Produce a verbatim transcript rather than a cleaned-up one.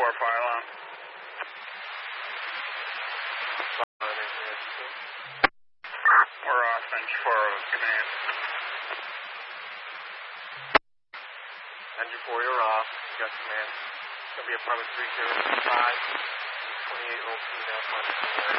four, fire alarm. We're off, engine four, command. Engine four, you're off. You got command. It's going to be apartment three zero five, twenty-eight year old female,